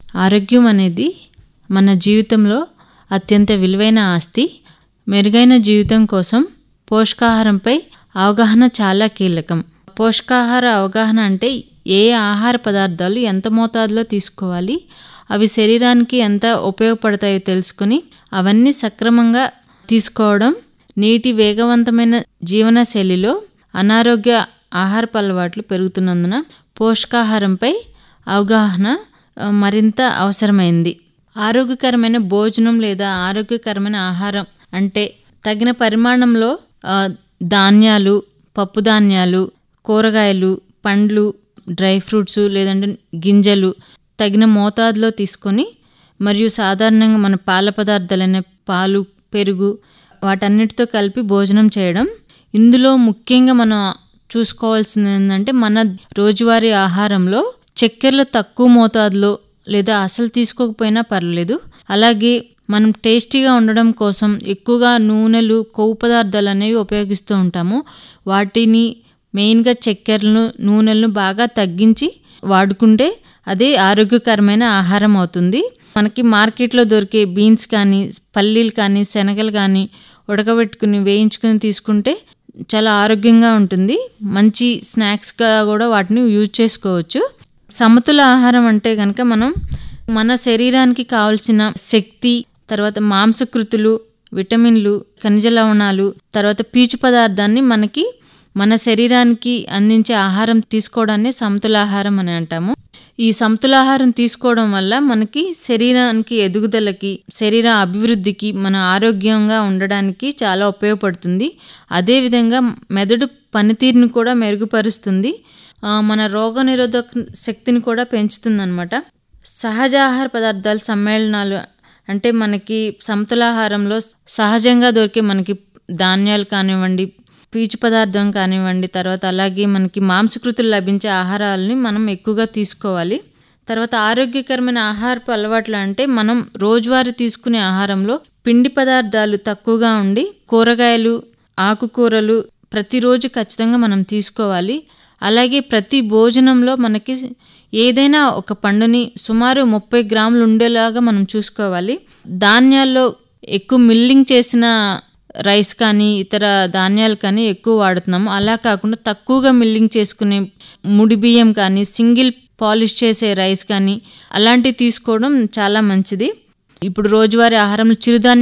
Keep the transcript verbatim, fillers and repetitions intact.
ఆరోగ్యం అనేది మన జీవితంలో అత్యంత విలువైన ఆస్తి. మెరుగైన జీవితం కోసం పోషకాహారంపై అవగాహన చాలా కీలకం. పోషకాహార అవగాహన అంటే ఏ ఆహార పదార్థాలు ఎంత మోతాదులో తీసుకోవాలి, అవి శరీరానికి ఎంత ఉపయోగపడతాయో తెలుసుకుని అవన్నీ సక్రమంగా తీసుకోవడం. నేటి వేగవంతమైన జీవన శైలిలో అనారోగ్య ఆహారపు అలవాట్లు పెరుగుతున్నందున పోషకాహారంపై అవగాహన మరింత అవసరమైంది. ఆరోగ్యకరమైన భోజనం లేదా ఆరోగ్యకరమైన ఆహారం అంటే తగిన పరిమాణంలో ధాన్యాలు, పప్పు ధాన్యాలు, కూరగాయలు, పండ్లు, డ్రై ఫ్రూట్స్ లేదంటే గింజలు తగిన మోతాదులో తీసుకొని, మరియు సాధారణంగా మన పాల పదార్థాలైన పాలు, పెరుగు వాటన్నిటితో కలిపి భోజనం చేయడం. ఇందులో ముఖ్యంగా మనం చూసుకోవాల్సింది ఏంటంటే మన రోజువారీ ఆహారంలో చక్కెరలు తక్కువ మోతాదులో లేదా అసలు తీసుకోకపోయినా పర్లేదు. అలాగే మనం టేస్టీగా ఉండడం కోసం ఎక్కువగా నూనెలు, కొవ్వు పదార్థాలు అనేవి ఉపయోగిస్తూ ఉంటాము. వాటిని మెయిన్గా చక్కెరలను, నూనెలను బాగా తగ్గించి వాడుకుంటే అదే ఆరోగ్యకరమైన ఆహారం అవుతుంది. మనకి మార్కెట్లో దొరికే బీన్స్ కానీ, పల్లీలు కానీ, శనగలు కానీ ఉడకబెట్టుకుని వేయించుకుని తీసుకుంటే చాలా ఆరోగ్యంగా ఉంటుంది. మంచి స్నాక్స్గా కూడా వాటిని యూజ్ చేసుకోవచ్చు. సమతుల ఆహారం అంటే కనుక మనం మన శరీరానికి కావలసిన శక్తి, తర్వాత మాంసకృతులు, విటమిన్లు, ఖనిజ లవణాలు, తర్వాత పీచు పదార్థాన్ని మనకి మన శరీరానికి అందించే ఆహారం తీసుకోవడాన్ని సమతుల ఆహారం అని అంటాము. ఈ సమతుల ఆహారం తీసుకోవడం వల్ల మనకి శరీరానికి ఎదుగుదలకి, శరీర అభివృద్ధికి, మన ఆరోగ్యంగా ఉండడానికి చాలా ఉపయోగపడుతుంది. అదేవిధంగా మెదడు పనితీరుని కూడా మెరుగుపరుస్తుంది. మన రోగనిరోధక శక్తిని కూడా పెంచుతుంది అన్నమాట. సహజ ఆహార పదార్థాల సమ్మేళనాలు అంటే మనకి సమతులాహారంలో సహజంగా దొరికే మనకి ధాన్యాలు కానివ్వండి, పీచు పదార్థం కానివ్వండి, తర్వాత అలాగే మనకి మాంసకృతులు లభించే ఆహారాలని మనం ఎక్కువగా తీసుకోవాలి. తర్వాత ఆరోగ్యకరమైన ఆహారపు అలవాట్లు అంటే మనం రోజువారీ తీసుకునే ఆహారంలో పిండి పదార్థాలు తక్కువగా ఉండి కూరగాయలు, ఆకుకూరలు ప్రతిరోజు ఖచ్చితంగా మనం తీసుకోవాలి. అలాగే ప్రతి భోజనంలో మనకి ఏదైనా ఒక పండుని సుమారు ముప్పై గ్రాములు ఉండేలాగా మనం చూసుకోవాలి. ధాన్యాల్లో ఎక్కువ మిల్లింగ్ చేసిన రైస్ కానీ ఇతర ధాన్యాలు కానీ ఎక్కువ వాడుతున్నాము. అలా కాకుండా తక్కువగా మిల్లింగ్ చేసుకునే ముడి బియ్యం కానీ, సింగిల్ పాలిష్ చేసే రైస్ కానీ అలాంటివి తీసుకోవడం చాలా మంచిది. ఇప్పుడు రోజువారీ ఆహారంలో చిరుధాన్య